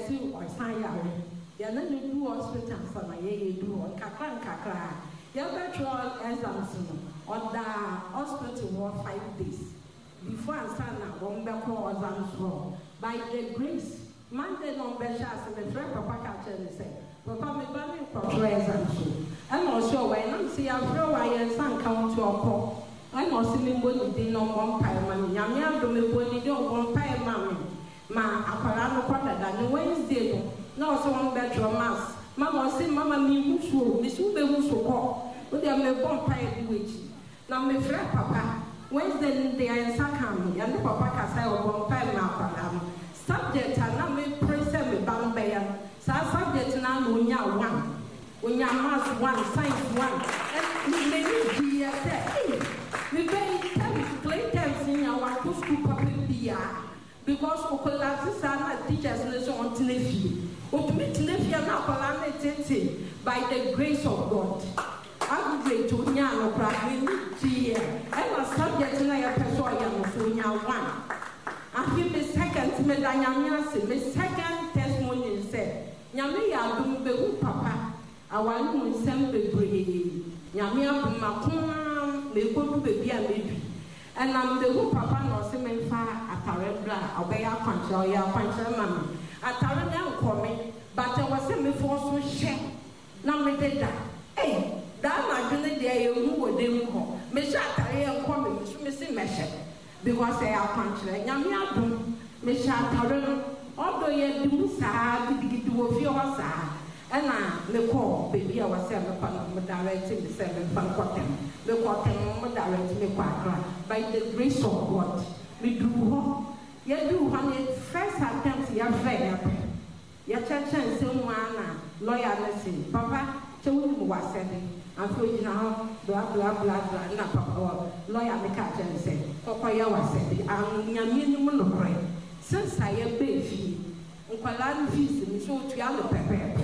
see or sign. You're not do hospital for my do on Kakra. You're better exams on the hospital for 5 days. Before I stand up, one back exams by the grace. Monday no Beshas and the friend Papa catcher and say, Papa, me banning for exams. I'm not sure when I'm see a flow I and son count to a pop. I'm not seeing what did no one pie money. Yamia do me when you don't want pie mammy. Ma, Aparano Quadrant and Wednesday. No, so one better mass. Mamma say, Mamma, me who Miss Ube who so call. But they are my bomb pie witch. Now, my friend Papa, Wednesday they are in Sakam, and the Papa can say, oh, one pie ma. Subject and now me present me Bambayan. So subject now when you are one. When you have one, science one. And we may be a say, we pay time to play times in our school public beer. Because Okolas are teachers lesson on Tinefi. Ultimate Tinefi and Apolane by the grace of God. I'm great to Nyano Prague here. I was subject to a person so one. I feel the second medanyasi, the second testimony said, Yami Abumbe Papa, I want to send the brave. Yami Abumacum, may go to baby and baby. And I'm the who Papa no semen far at Tarabla, obey our punch or your punch, mammy. At Tarabla coming, but I was sent before so share. Now me did that. Hey, that my dinner day, you would them call. Miss Atari and coming, Missy Mesher. Because they are punching, Yamia, Miss Tarabla, although you do sad, to get to a few hours. And I, the call, baby, I was 7 pounds, directing the 7 pound cotton. The cotton, directing me quite by the grace of God. We do what? You do when first attempt, you're fair. Your church and someone, loyalty. Papa, told him what said. I'm feeling now, blah, blah, blah, blah, and Papa, lawyer, the catch and said, Papa, you was said, I'm your minimum of bread. Since I am baby, Uncle fees me so to yellow pepper.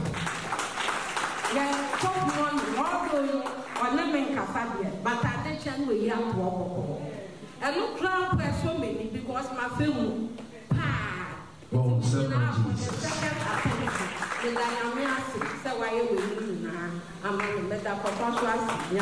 Yeah, top one, although or lemon casadia, but I did change with young walk. And look round for so many because my film, pa, the second attention, the Diamond, so why you will now. I'm a better for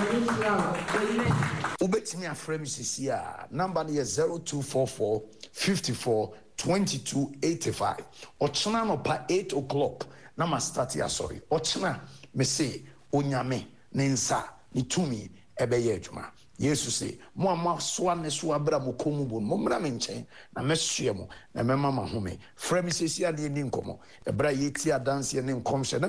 Ubet me a frame CCR, number is 0244 54 22 85. Ochana no pa 8 o'clock. Nama start ya sorry. Ochana me say onyame nensa ni tumi ebeye adwuma. Yesu say mo ama so ane so abra mo komu bon mo mra me nchen na mesue mo na mema ma home. Frame CCR de ni nkomo. Ebra yeti adanse ne nkomhye